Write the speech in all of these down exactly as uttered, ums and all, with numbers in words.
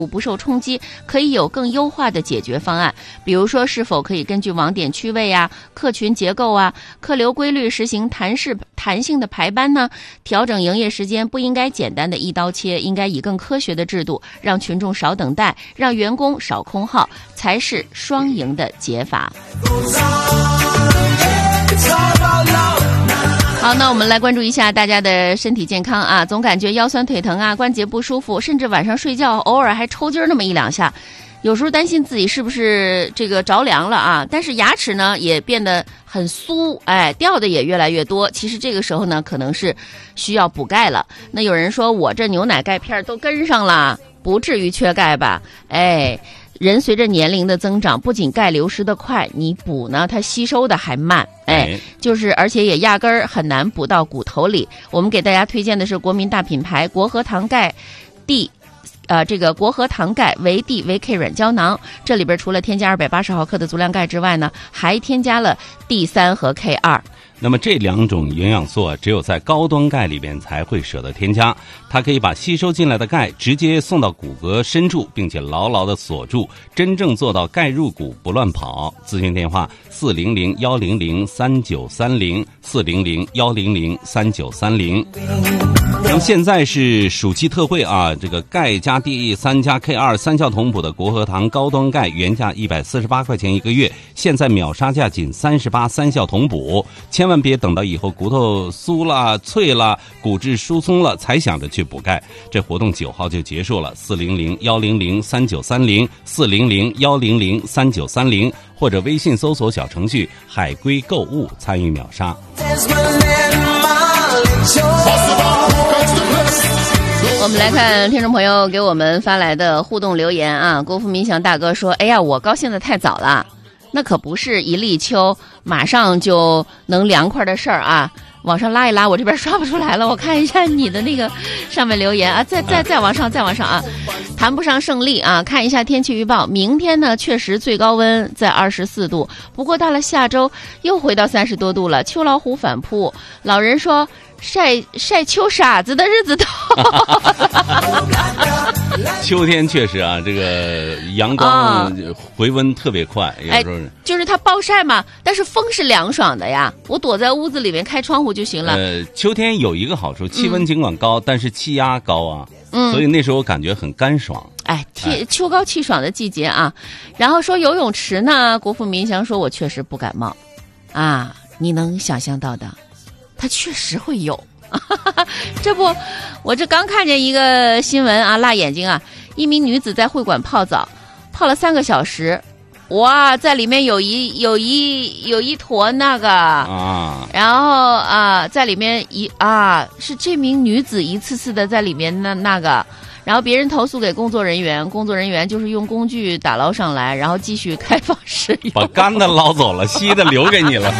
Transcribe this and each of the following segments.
不受冲击，可以有更优化的解决方案。比如说，是否可以根据网点区位啊、客群结构啊、客流规律实行弹式弹性的排班呢？调整营业时间不应该简单的一刀切，应该以更科学的制度，让群众少等待，让员工少空耗，才是双赢的解法。好，那我们来关注一下大家的身体健康啊，总感觉腰酸腿疼啊，关节不舒服，甚至晚上睡觉偶尔还抽筋那么一两下，有时候担心自己是不是这个着凉了啊，但是牙齿呢也变得很酥，哎，掉的也越来越多，其实这个时候呢可能是需要补钙了。那有人说我这牛奶钙片都跟上了，不至于缺钙吧？哎，人随着年龄的增长，不仅钙流失的快，你补呢它吸收的还慢，哎，就是而且也压根儿很难补到骨头里。我们给大家推荐的是国民大品牌国和堂钙 D， 呃，这个国和堂钙维 D 维 K 软胶囊，这里边除了添加二百八十毫克的足量钙之外呢，还添加了 D 三 和 K 二。 那么这两种营养素啊，只有在高端钙里边才会舍得添加，它可以把吸收进来的钙直接送到骨骼深处，并且牢牢地锁住，真正做到钙入骨不乱跑。咨询电话四零零幺零零三九三零四零零幺零零三九三零。那么现在是暑期特惠啊，这个钙加 D 三加 K 二三效同补的国和堂高端钙原价一百四十八块钱一个月，现在秒杀价仅三十八，三效同补，千万别等到以后骨头酥了脆了骨质疏松了才想着去补钙，这活动九号就结束了。四零零幺零零三九三零四零零幺零零三九三零，或者微信搜索小程序海龟购物参与秒杀。 我们来看听众朋友给我们发来的互动留言啊，国富民祥大哥说，哎呀，我高兴的太早了，那可不是一立秋马上就能凉快的事儿啊，往上拉一拉，我这边刷不出来了，我看一下你的那个上面留言啊，再再再往上再往上啊，谈不上胜利啊。看一下天气预报，明天呢确实最高温在二十四度，不过到了下周又回到三十多度了，秋老虎反扑，老人说晒晒秋傻子的日子到秋天确实啊，这个阳光回温特别快，有时候、 哎、就是它暴晒嘛，但是风是凉爽的呀，我躲在屋子里面开窗户就行了。 呃，秋天有一个好处，气温尽管高、嗯、但是气压高啊，嗯，所以那时候感觉很干爽。 哎，气秋高气爽的季节啊。然后说游泳池呢，国富民祥说我确实不感冒啊，你能想象到的，它确实会有。这不，我这刚看见一个新闻啊，辣眼睛啊！一名女子在会馆泡澡，泡了三个小时，哇，在里面有一有一有一坨那个啊，然后啊，在里面一啊，是这名女子一次次的在里面那那个，然后别人投诉给工作人员，工作人员就是用工具打捞上来，然后继续开放使用， 把干的捞走了，稀的留给你了。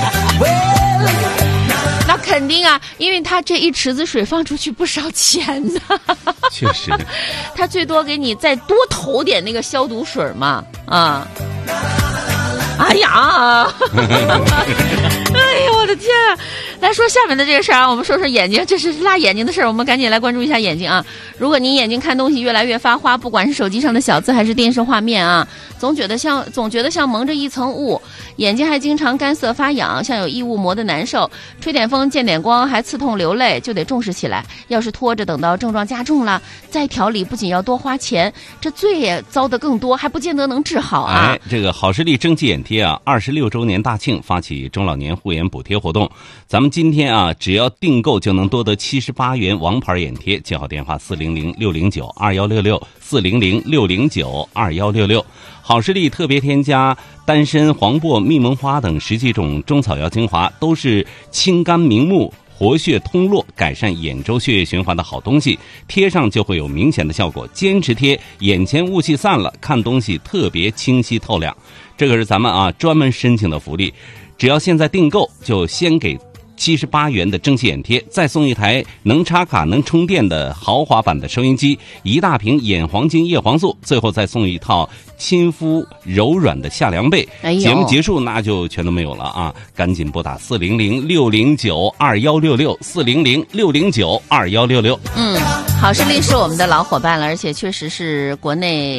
那肯定啊，因为他这一池子水放出去不少钱呢。 确实， 他最多给你再多投点那个消毒水嘛，啊！哎呀，哎呀，我的天啊！来说下面的这个事儿啊，我们说说眼睛，这是辣眼睛的事儿，我们赶紧来关注一下眼睛啊！如果您眼睛看东西越来越发花，不管是手机上的小字还是电视画面啊，总觉得像总觉得像蒙着一层雾，眼睛还经常干涩发痒，像有异物磨得难受，吹点风见点光还刺痛流泪，就得重视起来。要是拖着等到症状加重了再调理，不仅要多花钱，这罪也遭得更多，还不见得能治好啊！ 哎，这个好视力蒸汽眼贴啊，二十六周年大庆发起中老年护眼补贴活动，咱们今天啊，只要订购就能多得七十八元王牌眼贴，接好电话四零零六零九二幺六六四零零六零九二幺六六。好视力特别添加丹参、黄柏、密蒙花等十几种中草药精华，都是清肝明目、活血通络、改善眼周血液循环的好东西，贴上就会有明显的效果。坚持贴，眼前雾气散了，看东西特别清晰透亮。这个是咱们啊专门申请的福利，只要现在订购，就先给七十八元的蒸汽眼贴，再送一台能插卡能充电的豪华版的收音机，一大瓶眼黄金叶黄素，最后再送一套亲肤柔软的夏凉被。哎、节目结束那就全都没有了啊！赶紧拨打四零零六零九二幺六六四零零六零九二幺六六。 嗯，好视力是我们的老伙伴了，而且确实是国内